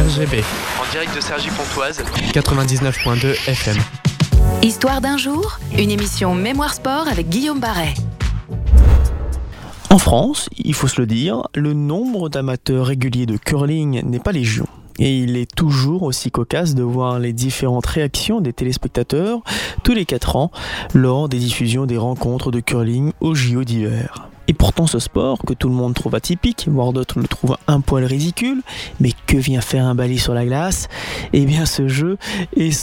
RGB, En direct de Cergy-Pontoise, 99.2 FM. Histoire d'un jour, une émission Mémoire Sport avec Guillaume Barret. En France, il faut se le dire, le nombre d'amateurs réguliers de curling n'est pas légion. Et il est toujours aussi cocasse de voir les différentes réactions des téléspectateurs tous les 4 ans lors des diffusions des rencontres de curling au JO d'hiver. Et pourtant ce sport, que tout le monde trouve atypique, voire d'autres le trouvent un poil ridicule, mais que vient faire un balai sur la glace ? Eh bien ce jeu est